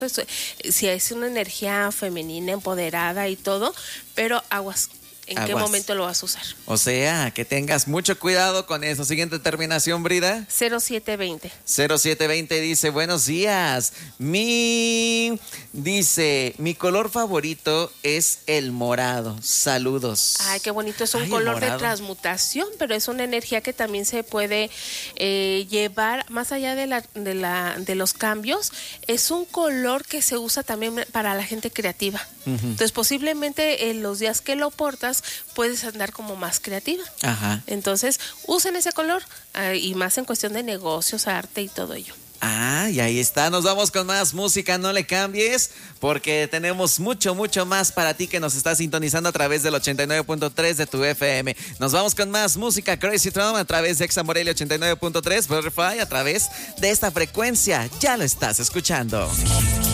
pues, si es una energía femenina, empoderada y todo, pero aguas. ¿En qué momento lo vas a usar? O sea, que tengas mucho cuidado con eso. Siguiente terminación, Brida. 0720. 0720 dice, buenos días. Dice, mi color favorito es el morado. Saludos. Ay, qué bonito. Es un color de transmutación, pero es una energía que también se puede llevar más allá de los cambios. Es un color que se usa también para la gente creativa. Entonces, posiblemente en los días que lo portas, puedes andar como más creativa. Ajá. Entonces, usen ese color y más en cuestión de negocios, arte y todo ello. Y ahí está, nos vamos con más música, no le cambies, porque tenemos mucho más para ti que nos estás sintonizando a través del 89.3 de tu FM. Nos vamos con más música, Crazy Town a través de Exa Morelia 89.3, Spotify a través de esta frecuencia, ya lo estás escuchando.